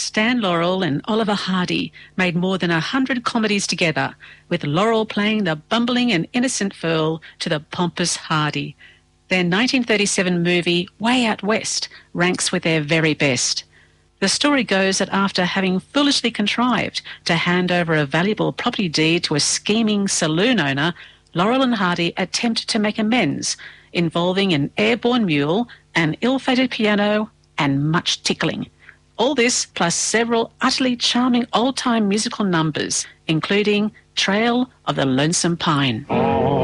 Stan Laurel and Oliver Hardy made more than 100 comedies together, with Laurel playing the bumbling and innocent fool to the pompous Hardy. Their 1937 movie Way Out West ranks with their very best. The story goes that after having foolishly contrived to hand over a valuable property deed to a scheming saloon owner, Laurel and Hardy attempt to make amends, involving an airborne mule, an ill-fated piano, and much tickling. All this plus several utterly charming old-time musical numbers, including Trail of the Lonesome Pine.